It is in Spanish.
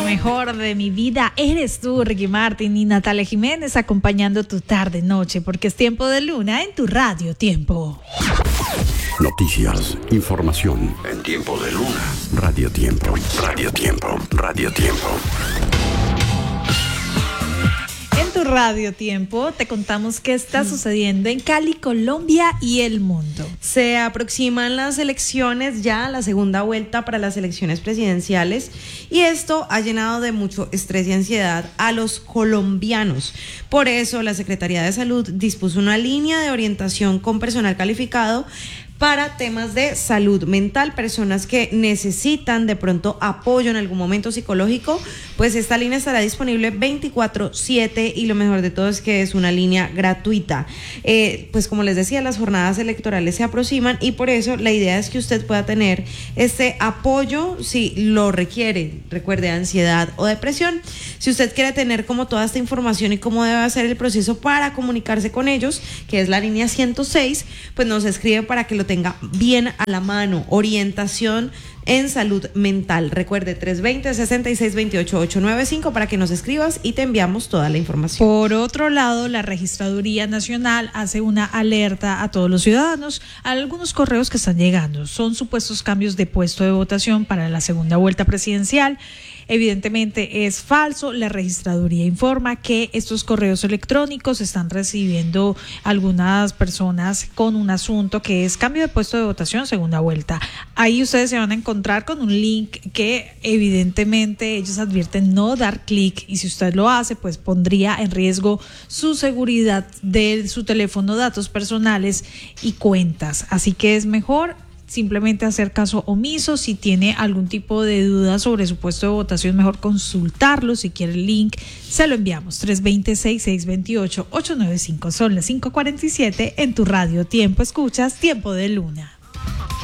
mejor de mi vida eres tú, Ricky Martin y Natalia Jiménez, acompañando tu tarde-noche, porque es Tiempo de Luna en tu Radio Tiempo. Noticias, información en Tiempo de Luna. Radio Tiempo, Radio Tiempo, Radio Tiempo. En tu Radio Tiempo te contamos qué está sucediendo en Cali, Colombia y el mundo. Se aproximan las elecciones, ya la segunda vuelta para las elecciones presidenciales, y esto ha llenado de mucho estrés y ansiedad a los colombianos. Por eso la Secretaría de Salud dispuso una línea de orientación con personal calificado para temas de salud mental, personas que necesitan de pronto apoyo en algún momento psicológico, pues esta línea estará disponible 24/7 y lo mejor de todo es que es una línea gratuita. Pues como les decía, las jornadas electorales se aproximan y por eso la idea es que usted pueda tener este apoyo si lo requiere. Recuerde, ansiedad o depresión. Si usted quiere tener como toda esta información y cómo debe hacer el proceso para comunicarse con ellos, que es la línea 106, pues nos escribe para que lo tenga bien a la mano. Orientación en salud mental. Recuerde 320-6628-895 para que nos escribas y te enviamos toda la información. Por otro lado, la Registraduría Nacional hace una alerta a todos los ciudadanos a algunos correos que están llegando. Son supuestos cambios de puesto de votación para la segunda vuelta presidencial. Evidentemente es falso. La Registraduría informa que estos correos electrónicos están recibiendo algunas personas con un asunto que es cambio de puesto de votación, segunda vuelta. Ahí ustedes se van a encontrar con un link que evidentemente ellos advierten no dar clic, y si usted lo hace, pues pondría en riesgo su seguridad de su teléfono, datos personales y cuentas. Así que es mejor simplemente hacer caso omiso. Si tiene algún tipo de duda sobre su puesto de votación, mejor consultarlo. Si quiere el link, se lo enviamos. 320-6628-895. Son las 5:47 en tu Radio Tiempo. Escuchas Tiempo de Luna.